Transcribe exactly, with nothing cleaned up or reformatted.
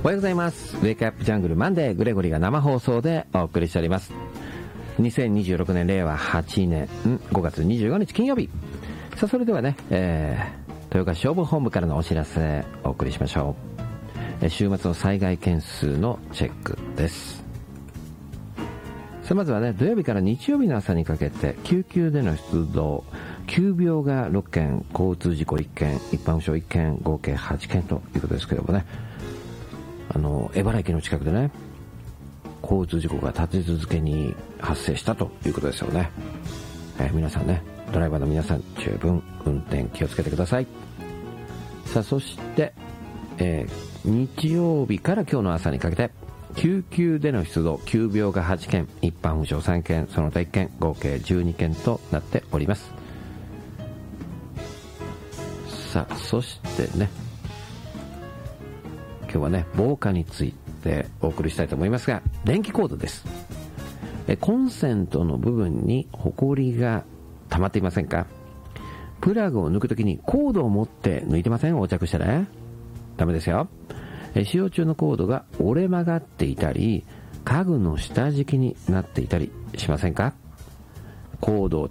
おはようございます。ウェイクアップジャングルマンデー、グレゴリーが生放送でお送りしております。にせんにじゅうろくねんれいわはちねんごがつにじゅうごにち金曜日。さあ、それではね、えー、豊川消防本部からのお知らせお送りしましょう。えー、週末の災害件数のチェックです。さあ、まずはね、土曜日から日曜日の朝にかけて救急での出動、急病がろっけん、交通事故いっけん、一般負傷いっけん、合計はちけんということですけどもね、あの江原駅の近くでね、交通事故が立て続けに発生したということですよね。えー、皆さんね、ドライバーの皆さん、十分運転気をつけてください。さあ、そして、えー、日曜日から今日の朝にかけて救急での出動、急病がはちけん、一般負傷さんけん、その他いっけん、合計じゅうにけんとなっております。さあ、そしてね、今日はね、防火についてお送りしたいと思いますが、電気コードです。えコンセントの部分にホコリが溜まっていませんか？プラグを抜くときにコードを持って抜いてません？横着したらダメですよ。え使用中のコードが折れ曲がっていたり、家具の下敷きになっていたりしませんか？コードを